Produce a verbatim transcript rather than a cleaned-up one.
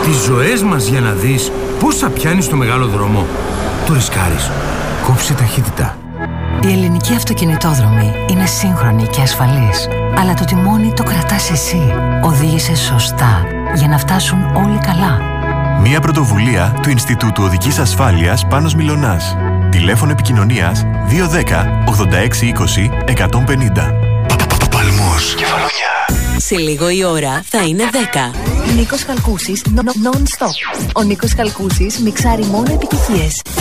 Τις ζωές μας για να δεις πόσα πιάνεις στο μεγάλο δρόμο. Το ρισκάρεις. Κόψε ταχύτητα. Η ελληνική αυτοκινητόδρομη είναι σύγχρονη και ασφαλής. Αλλά το τιμόνι το κρατάς εσύ. Οδήγησε σωστά για να φτάσουν όλοι καλά. Μια πρωτοβουλία του Ινστιτούτου Οδικής Ασφάλειας Πάνος Μιλωνάς. Τηλέφωνο επικοινωνίας δύο ένα μηδέν ογδόντα έξι είκοσι εκατόν πενήντα. Παλμός. Κεφαλονιά. Σε λίγο η ώρα θα είναι δέκα. Νίκος Χαλκούσης non-stop. Ο Νίκος Χαλκούσης μιξάρει μόνο επιτυχίες.